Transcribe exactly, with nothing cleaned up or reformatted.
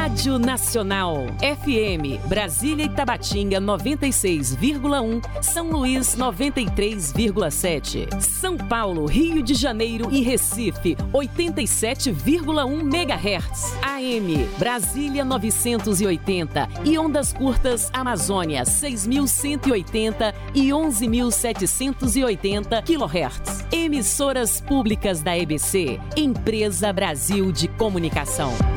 Rádio Nacional. F M, Brasília e Tabatinga noventa e seis vírgula um, São Luís noventa e três vírgula sete. São Paulo, Rio de Janeiro e Recife oitenta e sete vírgula um megahertz. A M, Brasília novecentos e oitenta e ondas curtas Amazônia seis mil cento e oitenta e onze mil setecentos e oitenta quilohertz. Emissoras públicas da E B C, Empresa Brasil de Comunicação.